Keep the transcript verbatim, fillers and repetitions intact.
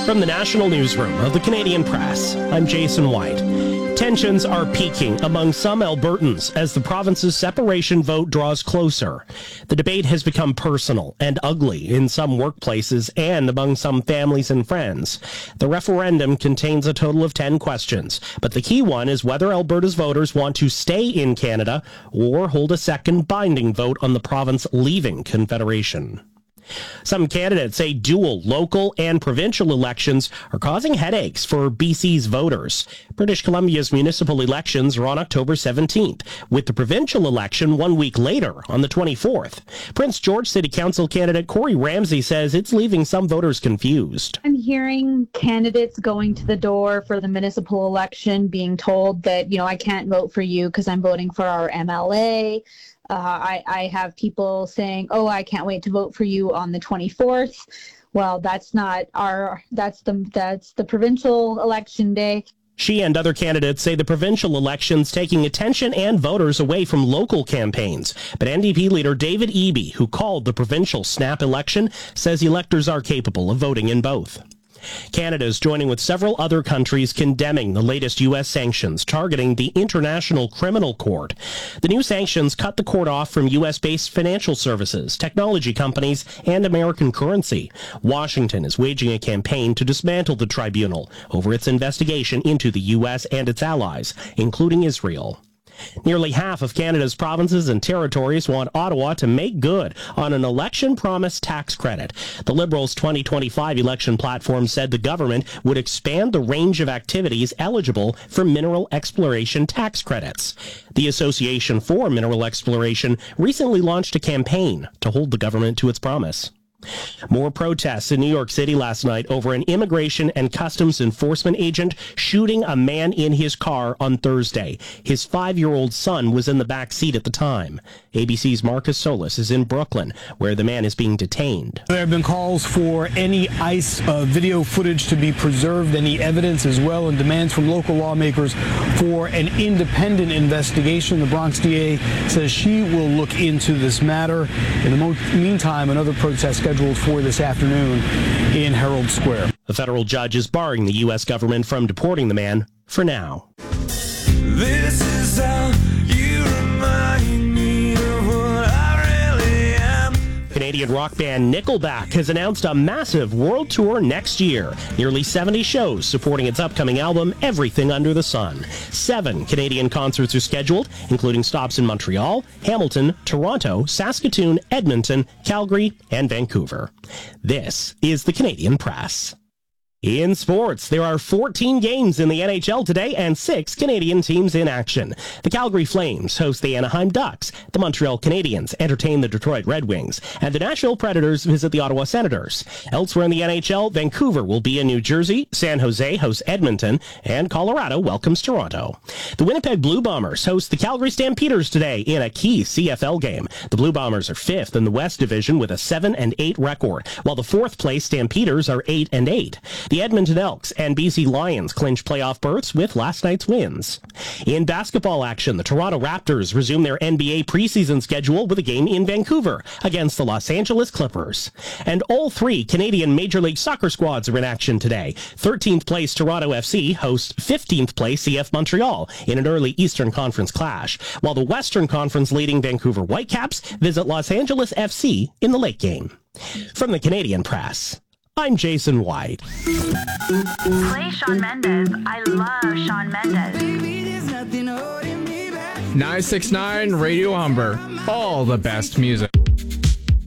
From the National Newsroom of the Canadian Press, I'm Jason White. Tensions are peaking among some Albertans as the province's separation vote draws closer. The debate has become personal and ugly in some workplaces and among some families and friends. The referendum contains a total of ten questions, but the key one is whether Alberta's voters want to stay in Canada or hold a second binding vote on the province leaving Confederation. Some candidates say dual local and provincial elections are causing headaches for B C's voters. British Columbia's municipal elections are on October seventeenth, with the provincial election one week later on the twenty-fourth. Prince George City Council candidate Corey Ramsey says it's leaving some voters confused. I'm hearing candidates going to the door for the municipal election being told that, you know, I can't vote for you because I'm voting for our M L A. Uh, I, I have people saying, oh, I can't wait to vote for you on the twenty-fourth. Well, that's not our, that's the, that's the provincial election day. She and other candidates say the provincial election's taking attention and voters away from local campaigns. But N D P leader David Eby, who called the provincial snap election, says electors are capable of voting in both. Canada is joining with several other countries condemning the latest U S sanctions targeting the International Criminal Court. The new sanctions cut the court off from U S-based financial services, technology companies, and American currency. Washington is waging a campaign to dismantle the tribunal over its investigation into the U S and its allies, including Israel. Nearly half of Canada's provinces and territories want Ottawa to make good on an election promise tax credit. The Liberals' twenty twenty-five election platform said the government would expand the range of activities eligible for mineral exploration tax credits. The Association for Mineral Exploration recently launched a campaign to hold the government to its promise. More protests in New York City last night over an immigration and customs enforcement agent shooting a man in his car on Thursday. His five-year-old son was in the back seat at the time. A B C's Marcus Solis is in Brooklyn, where the man is being detained. There have been calls for any ICE uh, video footage to be preserved, any evidence as well, and demands from local lawmakers for an independent investigation. The Bronx D A says she will look into this matter. In the mo- meantime, another protest scheduled for this afternoon in Herald Square. A federal judge is barring the U S government from deporting the man for now. This is how you remind me of what I really am. Canadian rock band Nickelback has announced a massive world tour next year. Nearly seventy shows supporting its upcoming album, Everything Under the Sun. Seven Canadian concerts are scheduled, including stops in Montreal, Hamilton, Toronto, Saskatoon, Edmonton, Calgary, and Vancouver. This is the Canadian Press. In sports, there are fourteen games in the N H L today and six Canadian teams in action. The Calgary Flames host the Anaheim Ducks, the Montreal Canadiens entertain the Detroit Red Wings, and the Nashville Predators visit the Ottawa Senators. Elsewhere in the N H L, Vancouver will be in New Jersey, San Jose hosts Edmonton, and Colorado welcomes Toronto. The Winnipeg Blue Bombers host the Calgary Stampeders today in a key C F L game. The Blue Bombers are fifth in the West Division with a seven and eight record, while the fourth place Stampeders are eight and eight. The Edmonton Elks and B C Lions clinch playoff berths with last night's wins. In basketball action, the Toronto Raptors resume their N B A preseason schedule with a game in Vancouver against the Los Angeles Clippers. And all three Canadian Major League Soccer squads are in action today. thirteenth place Toronto F C hosts fifteenth place C F Montreal in an early Eastern Conference clash, while the Western Conference leading Vancouver Whitecaps visit Los Angeles F C in the late game. From the Canadian Press, I'm Jason White. Play Shawn Mendes. I love Shawn Mendes. nine six nine Radio Humber. All the best music.